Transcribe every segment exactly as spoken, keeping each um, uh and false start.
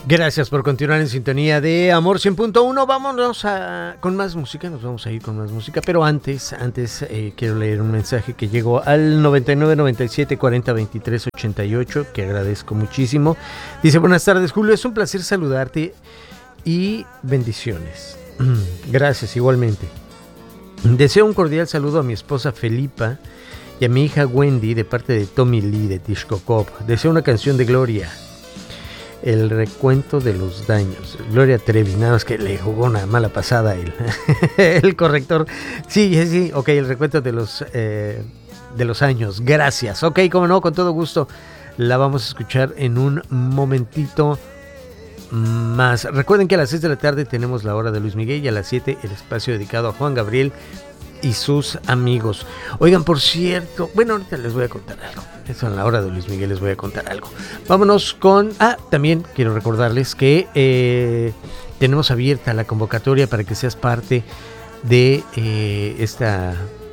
Gracias por continuar en sintonía de Amor cien punto uno. Vámonos a, con más música, nos vamos a ir con más música, pero antes, antes eh, quiero leer un mensaje que llegó al noventa y nueve, noventa y siete, cuarenta, veintitrés, ochenta y ocho, que agradezco muchísimo. Dice: buenas tardes, Julio, es un placer saludarte y bendiciones. Gracias, igualmente. Deseo un cordial saludo a mi esposa Felipa y a mi hija Wendy de parte de Tommy Lee de Tishkokov. Deseo una canción de Gloria, El recuento de los daños. Gloria Trevi, nada más que le jugó una mala pasada el, el corrector. Sí, sí, ok, el recuento de los, eh, de los años. Gracias. Ok, como no, con todo gusto. La vamos a escuchar en un momentito más. Recuerden que a las seis de la tarde tenemos la hora de Luis Miguel y a las siete el espacio dedicado a Juan Gabriel y sus amigos. Oigan, por cierto, bueno, ahorita les voy a contar algo. Eso en la hora de Luis Miguel les voy a contar algo. Vámonos con... Ah, también quiero recordarles que eh, tenemos abierta la convocatoria para que seas parte de eh, esta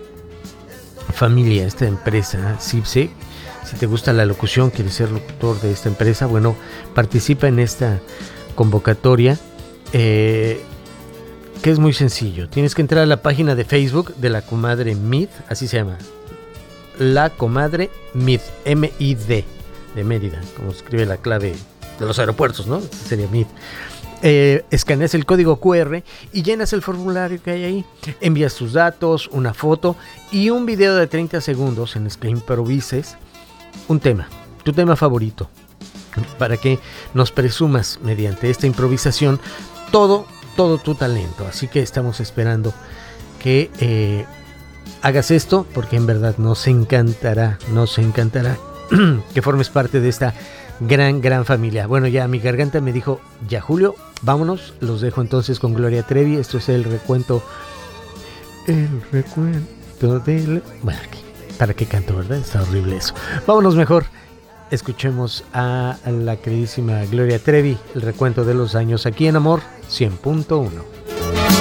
familia, esta empresa CIPSE. Si te gusta la locución, quieres ser locutor de esta empresa, bueno, participa en esta convocatoria. Eh, que es muy sencillo. Tienes que entrar a la página de Facebook de la comadre Mid, así se llama. La comadre Mid, M I D, de Mérida, como escribe la clave de los aeropuertos, ¿no? Sería Mid. Eh, escaneas el código cu erre y llenas el formulario que hay ahí. Envías tus datos, una foto y un video de treinta segundos en el que improvises un tema, tu tema favorito, para que nos presumas mediante esta improvisación todo todo tu talento. Así que estamos esperando que eh, hagas esto, porque en verdad nos encantará, nos encantará que formes parte de esta gran, gran familia. Bueno, ya mi garganta me dijo, ya Julio, vámonos, los dejo entonces con Gloria Trevi. Esto es el recuento, el recuento del... Bueno, ¿para qué canto, verdad? Está horrible eso. Vámonos mejor. Escuchemos a la queridísima Gloria Trevi, el recuento de los años aquí en Amor cien punto uno.